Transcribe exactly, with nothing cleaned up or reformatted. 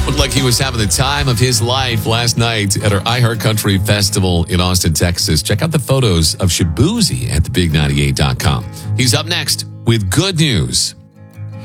Looked like he was having the time of his life last night at our iHeart Country Festival in Austin, Texas. Check out the photos of Shaboozey at the big ninety-eight dot com. He's up next with good news.